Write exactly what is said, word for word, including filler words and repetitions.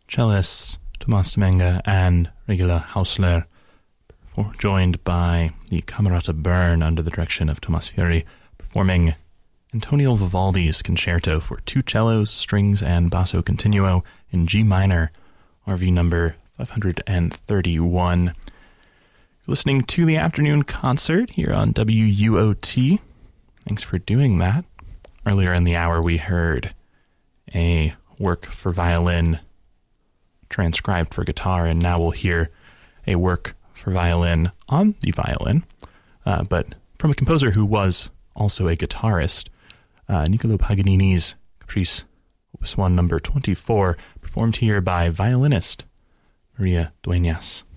cellists Thomas Dominga and Regula Hausler, joined by the Camerata Bern under the direction of Thomas Fieri, performing Antonio Vivaldi's Concerto for two cellos, strings, and basso continuo in G minor, R V number five hundred thirty-one. You're listening to the afternoon concert here on W U O T. Thanks for doing that. Earlier in the hour, we heard a work for violin transcribed for guitar, and now we'll hear a work for violin on the violin, uh, but from a composer who was also a guitarist, uh, Niccolo Paganini's Caprice Opus one number twenty-four, performed here by violinist Maria Dueñas.